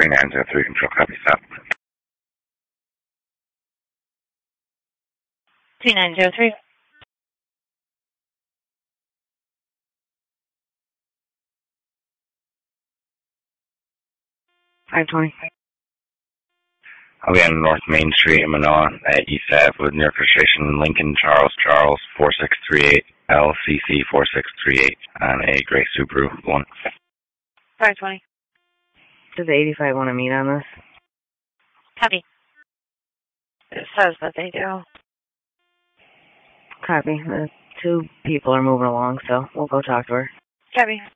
3903 control, copy, stop. 3903. 520. I'll be on North Main Street in Manoa at East Ave with New York registration Lincoln Charles 4638 LCC 4638 on a gray Subaru 1. 520. Does the 85 want to meet on this? Copy. It says that they do. Copy. The two people are moving along, so we'll go talk to her. Copy.